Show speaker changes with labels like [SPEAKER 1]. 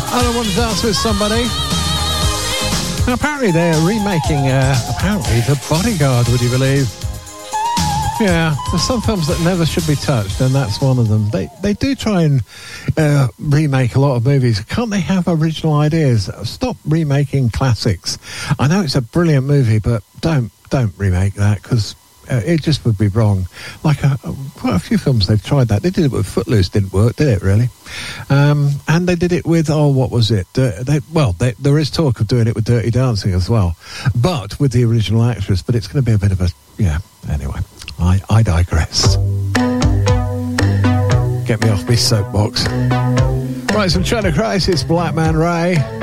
[SPEAKER 1] I Don't Want to Dance With Somebody. Now, apparently they're remaking, The Bodyguard, would you believe? Yeah, there's some films that never should be touched, and that's one of them. They do try and remake a lot of movies. Can't they have original ideas? Stop remaking classics. I know it's a brilliant movie, but don't remake that, because it just would be wrong. Like quite a few films they've tried that. They did it with Footloose, didn't work, did it really? And they did it with, what was it? There is talk of doing it with Dirty Dancing as well, but with the original actress. But it's going to be a bit of a, anyway. I digress. Get me off my soapbox. Right, some China Crisis, Black Man Ray.